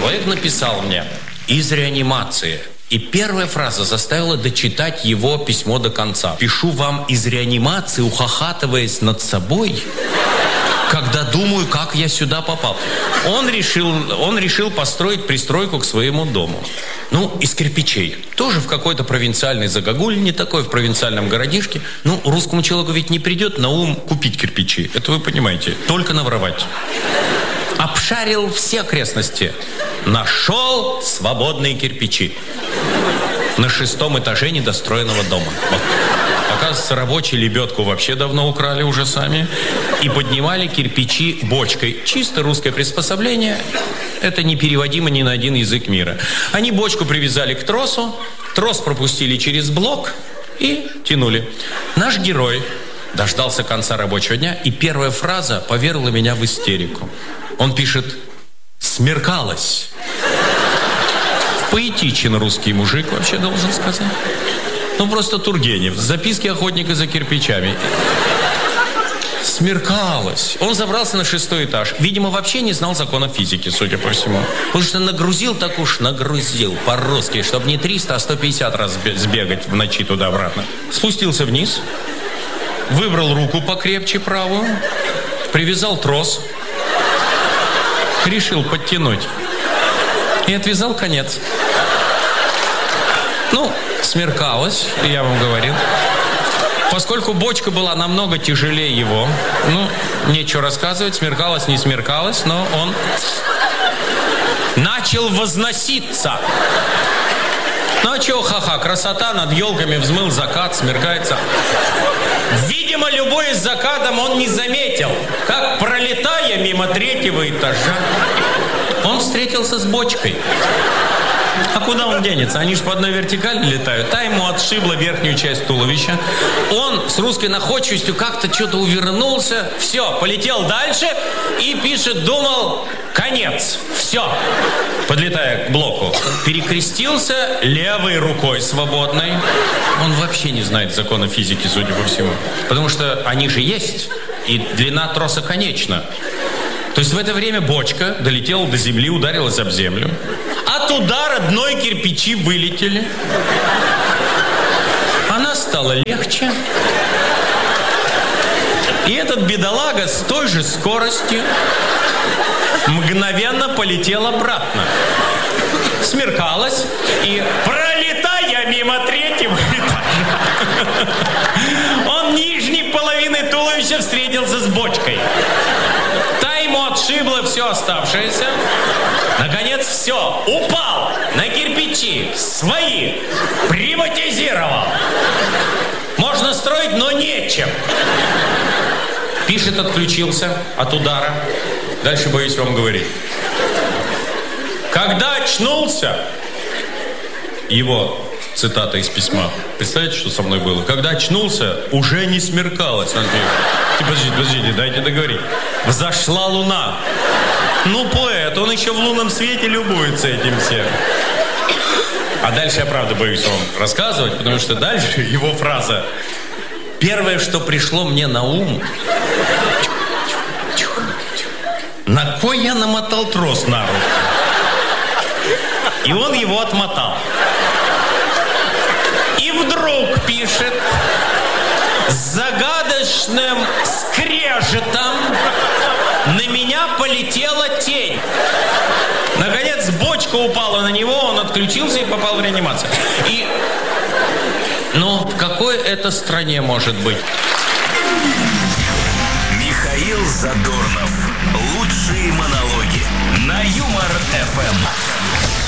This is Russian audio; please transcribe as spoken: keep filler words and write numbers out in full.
Человек написал мне из реанимации. И первая фраза заставила дочитать его письмо до конца. «Пишу вам из реанимации, ухахатываясь над собой, когда думаю, как я сюда попал». Он решил, он решил построить пристройку к своему дому. Ну, из кирпичей. Тоже в какой-то провинциальной загогуль, не такой в провинциальном городишке. Ну, русскому человеку ведь не придет на ум купить кирпичи. Это вы понимаете. Только наворовать. Обшарил все окрестности. Нашел свободные кирпичи. На шестом этаже недостроенного дома. Вот. Оказывается, рабочие лебедку вообще давно украли уже сами. И поднимали кирпичи бочкой. Чисто русское приспособление. Это не переводимо ни на один язык мира. Они бочку привязали к тросу. Трос пропустили через блок и тянули. Наш герой дождался конца рабочего дня. И первая фраза поверила меня в истерику. Он пишет: «Смеркалось». Поэтичен русский мужик, вообще, должен сказать. Ну, просто Тургенев. Записки охотника за кирпичами. Смеркалось. Он забрался на шестой этаж. Видимо, вообще не знал закона физики, судя по всему. Потому что нагрузил, так уж нагрузил по-русски, чтобы не триста, а сто пятьдесят раз сбегать в ночи туда-обратно. Спустился вниз. Выбрал руку покрепче правую. Привязал трос. Решил подтянуть. И отвязал конец. Ну, смеркалось, я вам говорил. Поскольку бочка была намного тяжелее его, ну, нечего рассказывать, смеркалось, не смеркалось, но он начал возноситься. Ну, а чего, ха-ха, красота, над елками взмыл закат, смеркается. Видимо, любой с закатом он не заметил, как, пролетая мимо третьего этажа, он встретился с бочкой. А куда он денется? Они же по одной вертикали летают. Та ему отшибла верхнюю часть туловища. Он с русской находчивостью как-то что-то увернулся. Все, полетел дальше и пишет, думал, конец. Все. Подлетая к блоку, перекрестился левой рукой свободной. Он вообще не знает закона физики, судя по всему. Потому что они же есть, и длина троса конечна. То есть в это время бочка долетела до земли, ударилась об землю. От удара дной кирпичи вылетели. Она стала легче. И этот бедолага с той же скоростью мгновенно полетел обратно. Смеркалось, и, пролетая мимо третьего этажа, он нижней половиной туловища встретился с бочкой. Та ему отшибла все оставшееся. Наконец все, упал на кирпичи свои, приватизировал. Можно строить, но нечем. Пишет, отключился от удара. Дальше боюсь вам говорить. Когда очнулся, его цитата из письма. Представляете, что со мной было? Когда очнулся, уже не смеркалось. Подождите, подождите, дайте договорить. Взошла луна. Ну, поэт, он еще в лунном свете любуется этим всем. А дальше я, правда, боюсь вам рассказывать, потому что дальше его фраза. Первое, что пришло мне на ум. На кой я намотал трос на руку? И он его отмотал. И вдруг пишет, с загадочным скрежетом на меня полетела тень. Наконец бочка упала на него, он отключился и попал в реанимацию. И, ну, в какой это стране может быть? Михаил Задорнов. Лучшие монологи на Юмор эф эм.